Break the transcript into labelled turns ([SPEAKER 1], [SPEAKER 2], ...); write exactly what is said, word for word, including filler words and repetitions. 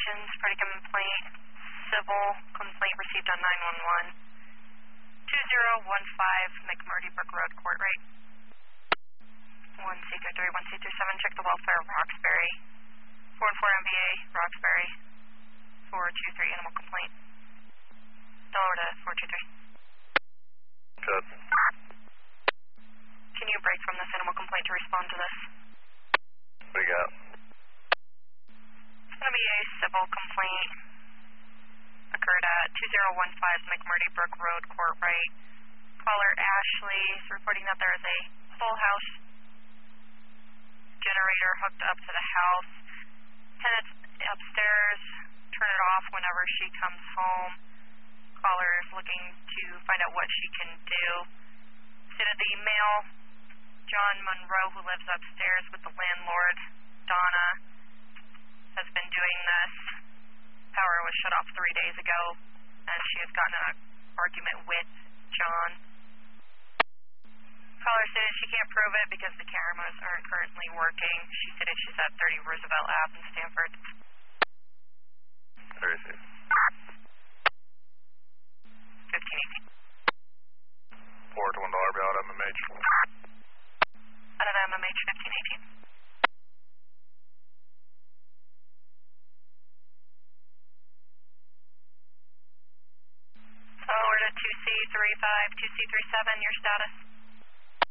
[SPEAKER 1] Communications, predicate complaint, civil complaint received on nine one one. two zero one five McMurdy Brook Road, Court Rate. one C three three, one C three seven, check the welfare of Roxbury. four and four M B A, Roxbury. four two three, animal complaint. Dollar to four two three.
[SPEAKER 2] Good.
[SPEAKER 1] Can you break from this animal complaint to respond to this?
[SPEAKER 2] What do you got?
[SPEAKER 1] It's going to be a civil complaint. Occurred at two zero one five McMurdy Brook Road, Court Right. Caller Ashley is reporting that there is a whole house generator hooked up to the house. Tenants upstairs turn it off whenever she comes home. Caller is looking to find out what she can do. Sent the email. John Monroe, who lives upstairs with the landlord, Donna, has been doing this. Power was shut off three days ago, and she has gotten in an argument with John. Caller stated she can't prove it because the cameras aren't currently working. She stated she's at thirty Roosevelt Ave in Stanford.
[SPEAKER 2] thirty.
[SPEAKER 1] fifteen eighteen.
[SPEAKER 2] four to one dollar out M M H.
[SPEAKER 1] Out of M M H fifteen eighteen. Forward to two C three five, two C three seven, your status?